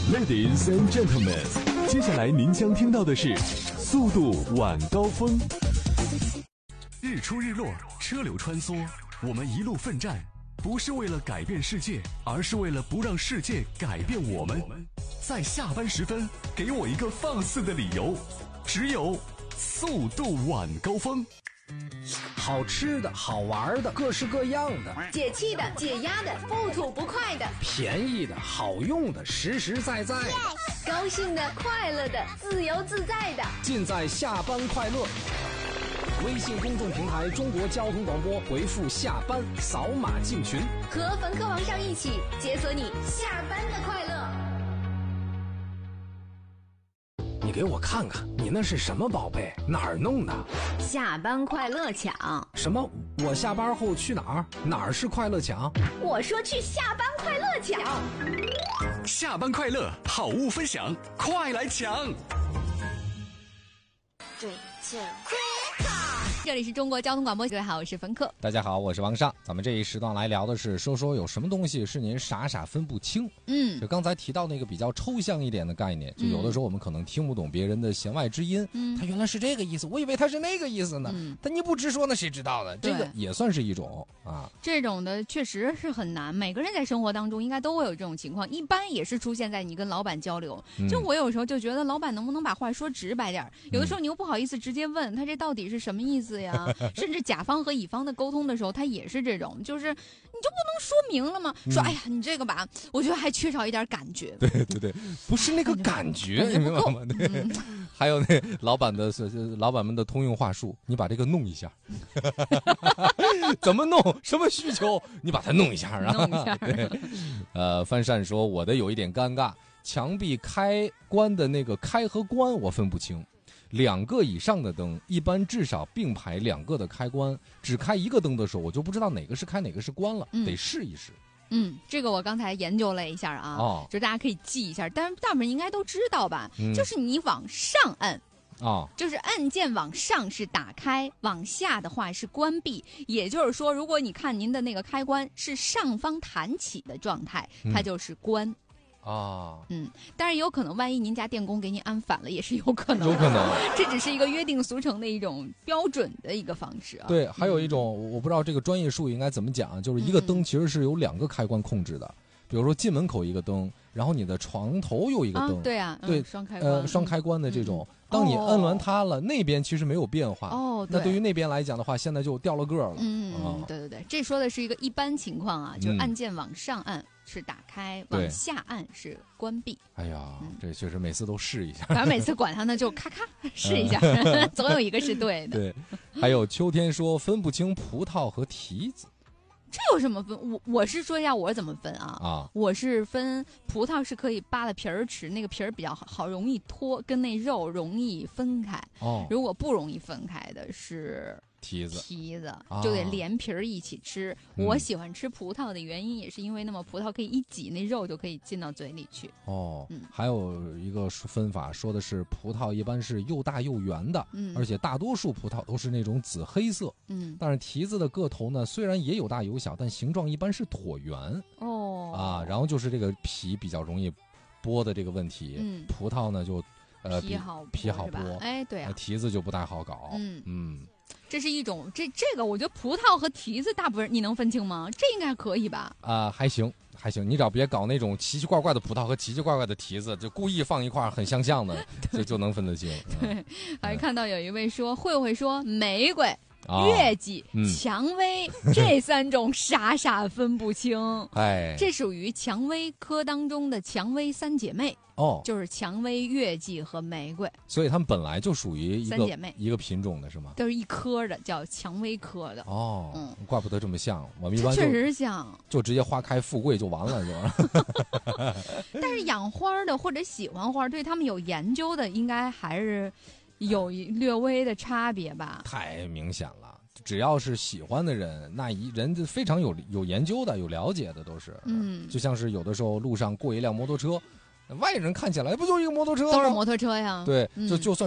Ladies and gentlemen， 接下来您将听到的是速度晚高峰。日出日落，车流穿梭，我们一路奋战，不是为了改变世界，而是为了不让世界改变我们。在下班时分，给我一个放肆的理由，只有速度晚高峰。 好吃的好玩的各式各样的， 解气的解压的不吐不快的， 便宜的好用的实实在在的， 高兴的快乐的自由自在的， 尽在下班快乐。微信公众平台中国交通广播，回复下班扫码进群， 和冯科王上一起解锁你下班的快乐。 你给我看看，你那是什么宝贝？哪儿弄的？ 下班快乐抢。 什么？我下班后去哪儿？哪儿是快乐抢？ 我说去下班快乐抢。 下班快乐，好物分享，快来抢 ！3、2， 这里是中国交通广播，各位好，我是冯克。 大家好，我是王尚。咱们这一时段来聊的是说有什么东西是您傻傻分不清。就刚才提到那个比较抽象一点的概念，就有的时候我们可能听不懂别人的弦外之音，他原来是这个意思，我以为他是那个意思呢。但你不直说，那谁知道呢？这个也算是一种啊。 这种的确实是很难，每个人在生活当中应该都会有这种情况，一般也是出现在你跟老板交流。就我有时候就觉得老板能不能把话说直白点，有的时候你又不好意思直接问他这到底是什么意思呀？甚至甲方和乙方的沟通的时候，他也是这种，就是你就不能说明了吗？说哎呀，你这个吧，我觉得还缺少一点感觉。 对对对，不是那个感觉，你明白吗？对。还有那老板们的通用话术，你把这个弄一下，怎么弄？什么需求？你把它弄一下啊！ 弄一下。 范善说我的有一点尴尬，墙壁开关的那个开和关我分不清。2个以上的灯，一般至少并排2个的开关，只开1个灯的时候，我就不知道哪个是开哪个是关了，得试一试。 这个我刚才研究了一下啊，就大家可以记一下，但是大部分人应该都知道吧？就是你往上按就是按键往上是打开，往下的话是关闭。也就是说，如果你看您的那个开关是上方弹起的状态，它就是关。但是也有可能万一您家电工给你按反了，也是有可能。这只是一个约定俗成的一种标准的一个方式啊。 对，还有一种我不知道这个专业术语应该怎么讲，就是一个灯其实是由2个开关控制的。比如说进门口一个灯，然后你的床头有一个灯， 对啊， 对，双开关的这种，当你摁完它了，那边其实没有变化。那对于那边来讲的话，现在就掉了个了。 对，这说的是一个一般情况啊，就是按键往上按是打开，往下按是关闭。 哎呀，这确实每次都试一下。 反正每次管它呢，就咔咔试一下，总有一个是对的。 对，还有秋天说分不清葡萄和提子。 这有什么分？我是说一下我是怎么分啊？我是分葡萄是可以扒了皮儿吃，那个皮儿比较好容易脱，跟那肉容易分开。如果不容易分开的是提子就得连皮儿一起吃。我喜欢吃葡萄的原因也是因为那么葡萄可以一挤，那肉就可以进到嘴里去。 还有一个分法说的是葡萄一般是又大又圆的，而且大多数葡萄都是那种紫黑色。但是提子的个头呢，虽然也有大有小，但形状一般是椭圆。然后就是这个皮比较容易剥的这个问题。葡萄呢就皮好剥， 对啊， 提子就不太好搞。 这是一种这个，我觉得葡萄和提子大部分你能分清吗？这应该可以吧？ 还行，你只要别搞那种奇奇怪怪的葡萄和奇奇怪怪的提子，就故意放一块很相像的，就能分得清。 对，还看到有一位说慧说玫瑰。月季、蔷薇这3种傻傻分不清。这属于蔷薇科当中的蔷薇3姐妹。就是蔷薇、月季和玫瑰。所以它们本来就属于 3姐妹一个品种的是吗？ 都是一科的，叫蔷薇科的。 怪不得这么像。我们一般确实像， 就直接花开富贵就完了就。 但是养花的或者喜欢花，对他们有研究的，应该还是有略微的差别吧？ 太明显了，只要是喜欢的人，那人非常有研究的、有了解的都是。就像是有的时候路上过一辆摩托车，外人看起来不就一个摩托车吗？ 都是摩托车呀。 对，就算。